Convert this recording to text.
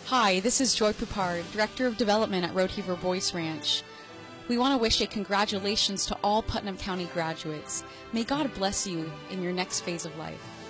Hi, this is Joy Poupard, Director of Development at Rodeheaver Boys Ranch. We want to wish a congratulations to all Putnam County graduates. May God bless you in your next phase of life.